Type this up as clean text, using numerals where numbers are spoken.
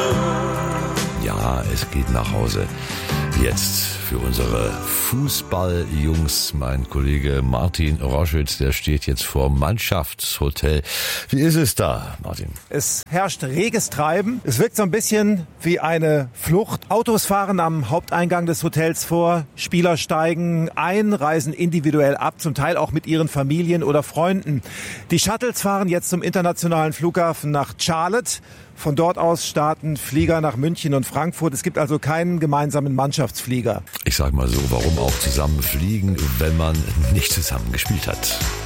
Ja, es geht nach Hause. Jetzt für unsere Fußballjungs. Mein Kollege Martin Roschwitz, der steht jetzt vor Mannschaftshotel. Wie ist es da, Martin? Es herrscht reges Treiben. Es wirkt so ein bisschen wie eine Flucht. Autos fahren am Haupteingang des Hotels vor. Spieler steigen ein, reisen individuell ab, zum Teil auch mit ihren Familien oder Freunden. Die Shuttles fahren jetzt zum internationalen Flughafen nach Charlotte. Von dort aus starten Flieger nach München und Frankfurt. Es gibt also keinen gemeinsamen Mannschaftsflieger. Ich sag mal so, warum auch zusammen fliegen, wenn man nicht zusammen gespielt hat?